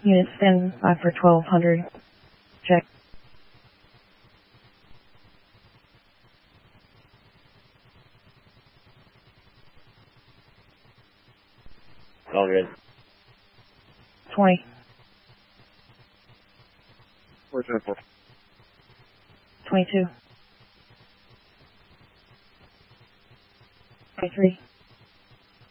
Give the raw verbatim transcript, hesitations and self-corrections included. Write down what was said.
Unit stand by for twelve hundred. Check. All good. twenty. Where's that for? twenty-two. twenty-three.